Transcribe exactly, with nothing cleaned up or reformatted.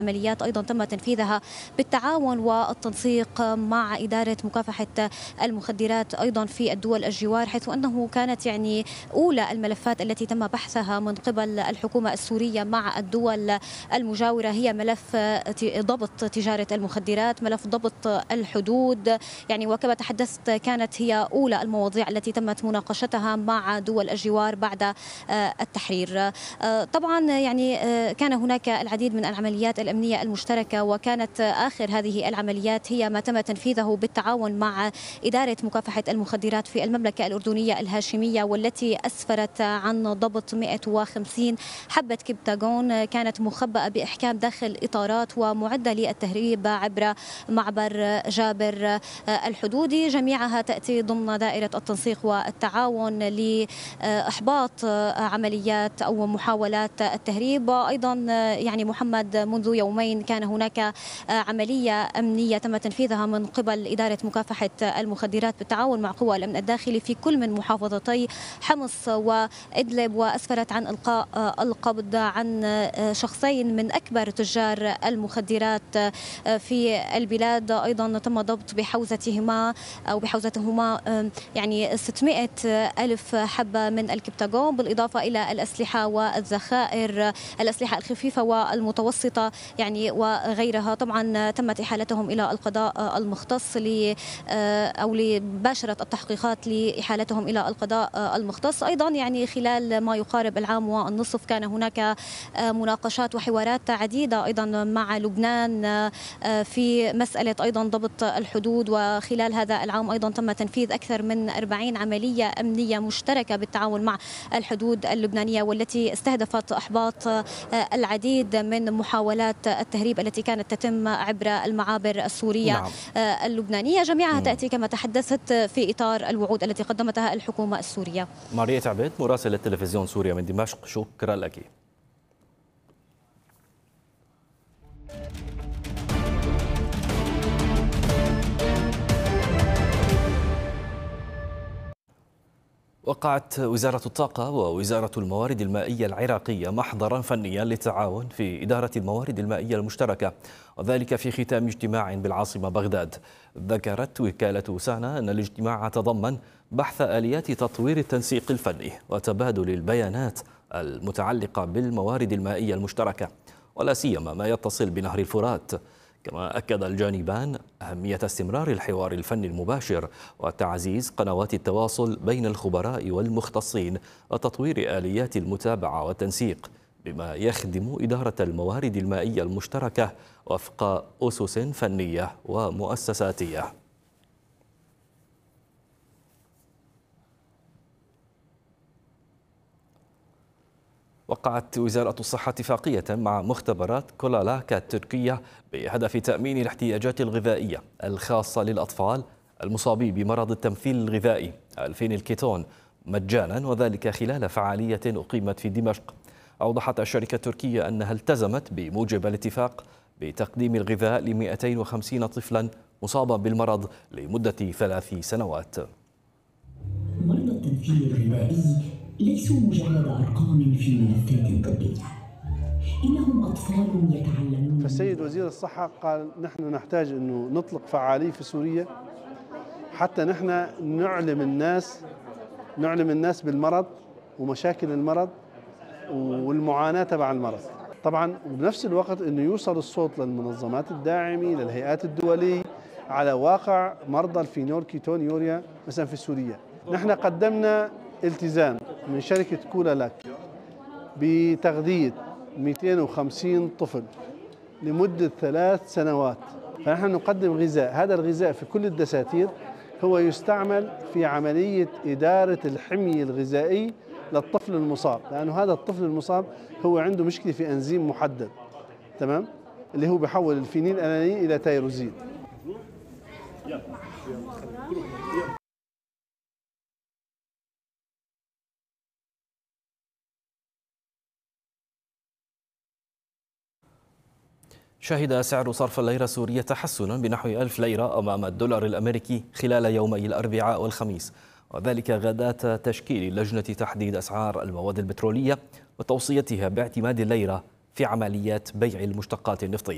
عمليات أيضا تم تنفيذها بالتعاون والتنسيق مع إدارة مكافحة المخدرات أيضا في الدول الجوار، حيث أنه كانت يعني أولى الملفات التي تم بحثها من قبل الحكومة السورية مع الدول المجاورة هي ملف ضبط تجارة المخدرات، ملف ضبط الحدود، يعني وكما تحدثت كانت هي أولى المواضيع التي تمت مناقشتها مع دول الجوار بعد التحرير. طبعا يعني كان هناك العديد من العمليات الأمنية المشتركة، وكانت آخر هذه العمليات هي ما تم تنفيذه بالتعاون مع إدارة مكافحة المخدرات في المملكة الأردنية الهاشمية، والتي أسفرت عن ضبط مئة وخمسين حبة كبتاغون كانت مخبأة بإحكام داخل إطارات ومعدة للتهريب عبر معبر جابر الحدودي. جميعها تأتي ضمن دائرة التنسيق والتعاون لإحباط عمليات أو محاولات التهريب. أيضا يعني محمد منذ يومين كان هناك عملية أمنية تم تنفيذها من قبل إدارة مكافحة المخدرات بالتعاون مع قوى الأمن الداخلي في كل من محافظتي حمص وإدلب، وأسفرت عن إلقاء القبض عن شخصين من أكبر تجار المخدرات في البلاد. أيضا تم ضبط بحوزتهما أو بحوزتهما يعني ستمئة ألف حبة من الكبتاغون، بالإضافة إلى الأسلحة والذخائر، الأسلحة الخفيفة والمتوسطة يعني وغيرها. طبعا تمت إحالتهم إلى القضاء المختص ل أو لباشرة التحقيقات لإحالتهم إلى القضاء المختص. أيضا يعني خلال ما يقارب العام والنصف كان هناك مناقشات وحوارات عديدة أيضا مع لبنان في مسألة أيضا ضبط الحدود، وخلال هذا العام أيضا تم تنفيذ أكثر من أربعين عملية أمنية مشتركة بالتعاون مع الحدود اللبنانية، والتي استهدفت إحباط العديد من محاولات التهريب التي كانت تتم عبر المعابر السورية نعم. اللبنانية. جميعها مم. تأتي كما تحدثت في إطار الوعود التي قدمتها الحكومة السورية. ماريا عبيد مراسلة تلفزيون سوريا من دمشق، شكرا لك. وقعت وزارة الطاقة ووزارة الموارد المائية العراقية محضرا فنيا للتعاون في إدارة الموارد المائية المشتركة، وذلك في ختام اجتماع بالعاصمة بغداد. ذكرت وكالة سانا أن الاجتماع تضمن بحث آليات تطوير التنسيق الفني وتبادل البيانات المتعلقة بالموارد المائية المشتركة، ولا سيما ما يتصل بنهر الفرات. كما أكد الجانبان أهمية استمرار الحوار الفني المباشر وتعزيز قنوات التواصل بين الخبراء والمختصين وتطوير آليات المتابعة والتنسيق بما يخدم إدارة الموارد المائية المشتركة وفق أسس فنية ومؤسساتية. وقعت وزارة الصحة اتفاقية مع مختبرات كولالاكا التركية بهدف تأمين الاحتياجات الغذائية الخاصة للأطفال المصابين بمرض التمثيل الغذائي الفينيلكيتون مجانا، وذلك خلال فعالية أقيمت في دمشق. أوضحت الشركة التركية أنها التزمت بموجب الاتفاق بتقديم الغذاء ل مئتين وخمسين طفلا مصابا بالمرض لمدة ثلاث سنوات. مرضى التمثيل الغذائي ليسوا مجرد أرقام في ملفات طبية، إنهم أطفال يتعلمون. فالسيد وزير الصحة قال نحن نحتاج أنه نطلق فعالية في سوريا حتى نحن نعلم الناس نعلم الناس بالمرض ومشاكل المرض والمعاناة تبع المرض. طبعا وبنفس الوقت أنه يوصل الصوت للمنظمات الداعمة للهيئات الدولية على واقع مرضى الفينولكيتونيوريا مثلا في سوريا. نحن قدمنا التزام من شركة كولالاك بتغذية مئتين وخمسين طفل لمدة ثلاث سنوات، فنحن نقدم غذاء. هذا الغذاء في كل الدساتير هو يستعمل في عملية إدارة الحمية الغذائية للطفل المصاب، لأنه هذا الطفل المصاب هو عنده مشكلة في أنزيم محدد، تمام، اللي هو بيحول الفينيل ألانين إلى تيروزين. شهد سعر صرف الليرة السورية تحسنا بنحو ألف ليرة أمام الدولار الأمريكي خلال يومي الأربعاء والخميس، وذلك غداة تشكيل لجنة تحديد أسعار المواد البترولية وتوصيتها باعتماد الليرة في عمليات بيع المشتقات النفطية.